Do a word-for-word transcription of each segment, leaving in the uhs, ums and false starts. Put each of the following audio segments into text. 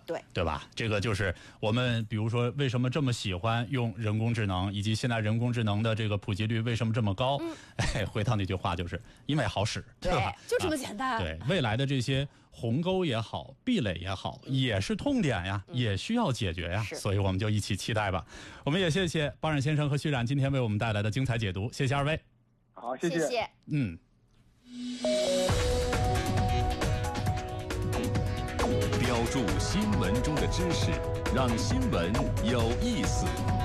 对对吧？这个就是我们比如说为什么这么喜欢用人工智能，以及现在人工智能的这个普及率为什么这么高？嗯，哎，回到那句话，就是因为好使， 对吧？ 就这么简单。 啊、对，未来的这些鸿沟也好，壁垒也好，也是痛点呀，嗯、也需要解决呀，所以我们就一起期待吧。我们也谢谢巴冉先生和徐冉今天为我们带来的精彩解读，谢谢二位。 好，谢谢。 谢谢。 嗯。 标注新闻中的知识，让新闻有意思。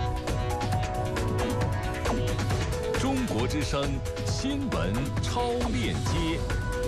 中国之声新闻超链接，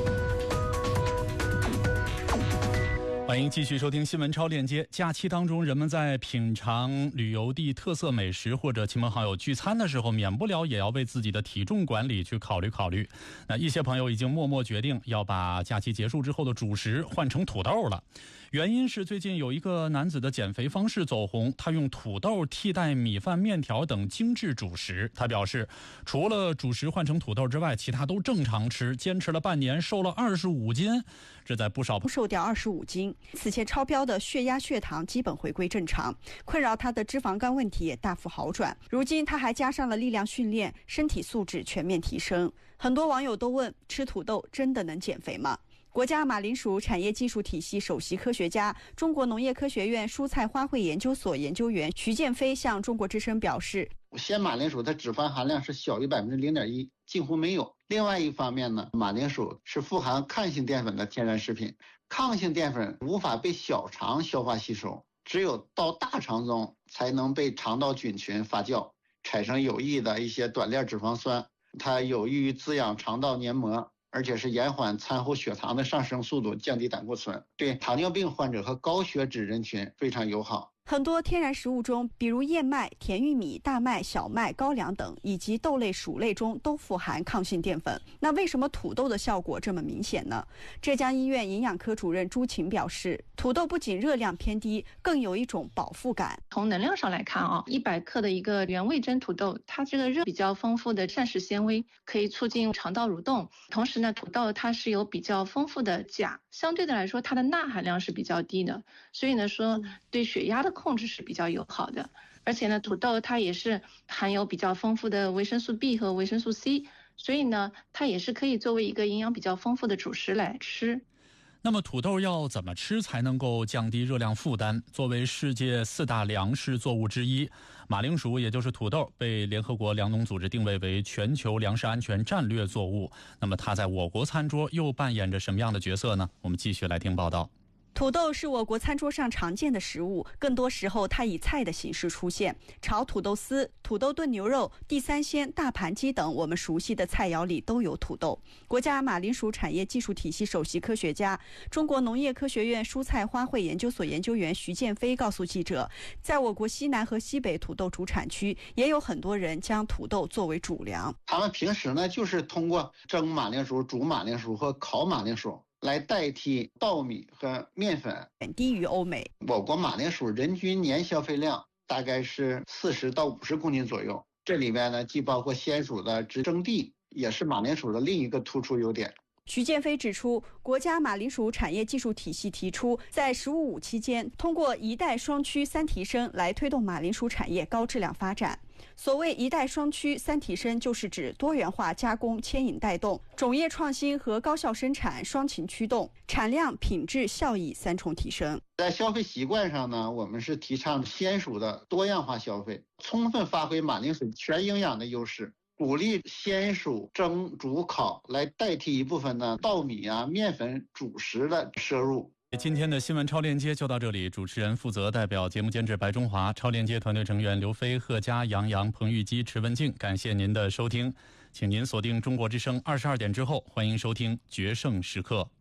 欢迎继续收听新闻超链接。假期当中，人们在品尝旅游地特色美食或者亲朋好友聚餐的时候，免不了也要为自己的体重管理去考虑考虑。那一些朋友已经默默决定要把假期结束之后的主食换成土豆了。原因是最近有一个男子的减肥方式走红，他用土豆替代米饭、面条等精致主食。他表示，除了主食换成土豆之外，其他都正常吃，坚持了半年，瘦了二十五斤。这在不少瘦掉二十五斤。此前超标的血压、血糖基本回归正常，困扰他的脂肪肝问题也大幅好转。如今他还加上了力量训练，身体素质全面提升。很多网友都问，吃土豆真的能减肥吗？国家马铃薯产业技术体系首席科学家、中国农业科学院蔬菜花卉研究所研究员徐建飞向中国之声表示， 鲜马铃薯它脂肪含量是小于百分之零点一，近乎没有。另外一方面呢，马铃薯是富含抗性淀粉的天然食品，抗性淀粉无法被小肠消化吸收，只有到大肠中才能被肠道菌群发酵，产生有益的一些短链脂肪酸，它有益于滋养肠道黏膜，而且是延缓餐后血糖的上升速度，降低胆固醇，对糖尿病患者和高血脂人群非常友好。 很多天然食物中，比如燕麦、甜玉米、大麦、小麦、高粱等，以及豆类、薯类中都富含抗性淀粉。那为什么土豆的效果这么明显呢？浙江医院营养科主任朱晴表示，土豆不仅热量偏低，更有一种饱腹感。 从能量上来看啊，一百克的一个原味蒸土豆，它这个热比较丰富的膳食纤维，可以促进肠道蠕动。同时呢，土豆它是有比较丰富的钾，相对的来说，它的钠含量是比较低的，所以呢说对血压的控制是比较友好的。而且呢，土豆它也是含有比较丰富的维生素 B 和维生素 C， 所以呢，它也是可以作为一个营养比较丰富的主食来吃。 那么土豆要怎么吃才能够降低热量负担？作为世界四大粮食作物之一，马铃薯也就是土豆被联合国粮农组织定位为全球粮食安全战略作物。那么它在我国餐桌又扮演着什么样的角色呢？我们继续来听报道。 土豆是我国餐桌上常见的食物，更多时候它以菜的形式出现。炒土豆丝、土豆炖牛肉、地三鲜、大盘鸡等我们熟悉的菜肴里都有土豆。国家马铃薯产业技术体系首席科学家、中国农业科学院蔬菜花卉研究所研究员徐建飞告诉记者，在我国西南和西北土豆主产区，也有很多人将土豆作为主粮。 他们平时呢，就是通过蒸马铃薯、煮马铃薯和烤马铃薯来代替稻米和面粉， 远低于欧美。 我国马铃薯人均年消费量大概是四十到五十公斤左右，这里面呢既包括鲜薯的直蒸地，也是马铃薯的另一个突出优点。 徐建飞指出，国家马铃薯产业技术体系提出，在“十五五”期间，通过一带双趋三提升来推动马铃薯产业高质量发展。所谓一带双趋三提升，就是指多元化加工牵引带动，种业创新和高效生产双擎驱动，产量、品质、效益三重提升。 在消费习惯上呢，我们是提倡鲜薯的多样化消费，充分发挥马铃薯全营养的优势，鼓励鲜薯蒸、煮、烤来代替一部分的稻米啊、面粉主食的摄入。 今天的新闻超链接就到这里，主持人负责代表节目监制白中华，超链接团队成员刘飞、贺佳、杨洋、彭玉基、池文静，感谢您的收听，请您锁定中国之声二十二点之后，欢迎收听决胜时刻。